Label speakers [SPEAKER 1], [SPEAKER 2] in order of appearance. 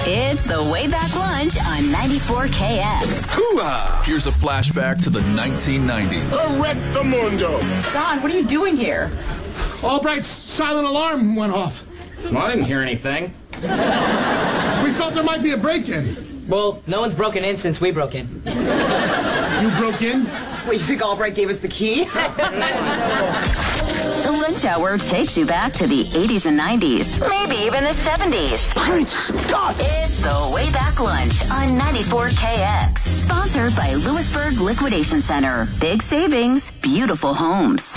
[SPEAKER 1] It's the Way Back Lunch on 94KX.
[SPEAKER 2] Hoo-ha! Here's a flashback to the 1990s.
[SPEAKER 3] Correctamundo.
[SPEAKER 4] Don, what are you doing here?
[SPEAKER 5] Albright's silent alarm went off.
[SPEAKER 6] Well, I didn't hear anything.
[SPEAKER 5] We thought there might be a break-in.
[SPEAKER 7] Well, no one's broken in since we broke in.
[SPEAKER 5] You broke in?
[SPEAKER 4] Wait, you think Albright gave us the key?
[SPEAKER 1] The Lunch Hour takes you back to the 80s and 90s, maybe even the 70s.
[SPEAKER 3] Great Scott!
[SPEAKER 1] It's the Way Back Lunch on 94KX. Sponsored by Lewisburg Liquidation Center. Big savings, beautiful homes.